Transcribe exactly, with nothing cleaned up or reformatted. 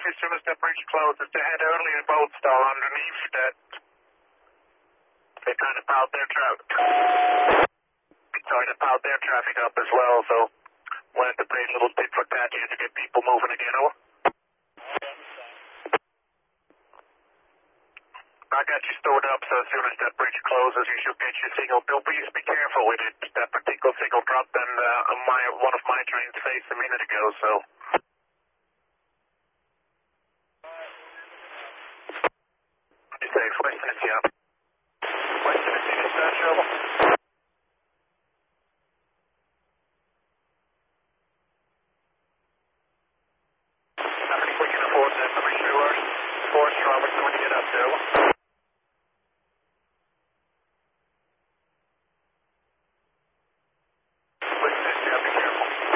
as soon as that bridge closes. They had earlier boats stall underneath that. They kind of piled their traffic. Sorry, they piled their traffic up as well, so wanted to pay a little tit for tat here to get people moving again, over. I got you stored up, so as soon as that bridge closes, you should get your signal. Bill, please be careful with it. That particular signal dropped on uh, my, one of my trains face a minute ago, so. Be safe. West Tennessee up. West Tennessee, dispatch, over.